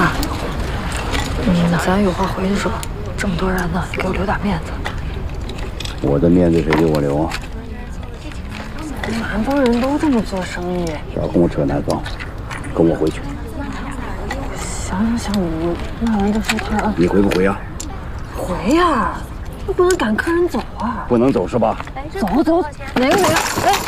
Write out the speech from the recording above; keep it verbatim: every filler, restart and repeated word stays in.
爸，嗯，咱有话回去说。这么多人呢，你给我留点面子。 我的面子谁给我留啊？ 南方人都这么做生意。 少跟我扯南方，跟我回去。 想想想，我卖完这收摊啊。 你回不回啊？ 回呀，又不能赶客人走啊。 不能走是吧？ 走走，哪个哪个？哎。